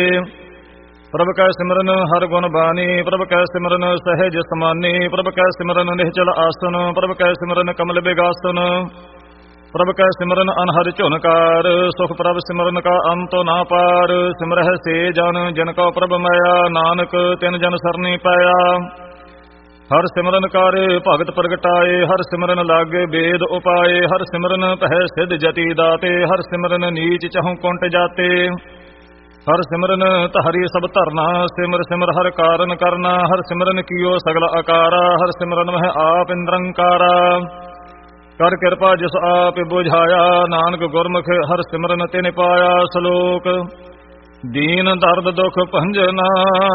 ਪ੍ਰਭ ਕੈ ਸਿਮਰਨ ਹਰ ਗੁਣ ਬਾਣੀ, ਪ੍ਰਭ ਕੈ ਸਿਮਰਨ ਸਹਿਜ ਸਮਾਨੀ, ਪ੍ਰਭ ਕੈ ਸਿਮਰਨ ਨਿਹਚਲ ਆਸਨ, ਪ੍ਰਭ ਕੈ ਸਿਮਰਨ ਕਮਲ ਬਿਗਾਸਨ, ਪ੍ਰਭ ਕੈ ਸਿਮਰਨ ਅਨਹਦ ਝੁਨਕਾਰ, ਸੁਖ ਪ੍ਰਭ ਸਿਮਰਨ ਕਾ ਅੰਤ ਨਾ ਪਾਰ। ਸਿਮਰਹਿ ਸੇ ਜਨ ਜਿਨ ਕਉ ਪ੍ਰਭ ਮਾਇਆ, ਨਾਨਕ ਤਿਨ ਜਨ ਸਰਨੀ ਪਾਇਆ। ਹਰ ਸਿਮਰਨ ਕਰ ਭਗਤ ਪ੍ਰਗਟਾਏ, ਹਰ ਸਿਮਰਨ ਲਾਗੇ ਵੇਦ ਉਪਾਏ, ਹਰ ਸਿਮਰਨ ਪਹਿ ਸਿਧ ਜਤੀ ਦਾਤੇ, ਹਰ ਸਿਮਰਨ ਨੀਚ ਚਹੁ ਕੁੰਟ ਜਾਤੇ। ਹਰ ਸਿਮਰਨ ਧਾਰੀ ਸਭ ਧਰਨਾ, ਸਿਮਰ ਸਿਮਰ ਹਰ ਕਾਰਨ ਕਰਨਾ, ਹਰ ਸਿਮਰਨ ਕੀਓ ਸਗਲ ਆਕਾਰਾ, ਹਰ ਸਿਮਰਨ ਮਹਿ ਆਪ ਨਿਰੰਕਾਰਾ। ਕਰ ਕਿਰਪਾ ਜਿਸ ਆਪ ਬੁਝਾਇਆ, ਨਾਨਕ ਗੁਰਮੁਖ ਹਰ ਸਿਮਰਨ ਤਿਨਿ ਪਾਇਆ। ਸ਼ਲੋਕ ਦੀਨ ਦਰਦ ਦੁਖ ਭੰਜਨਾ,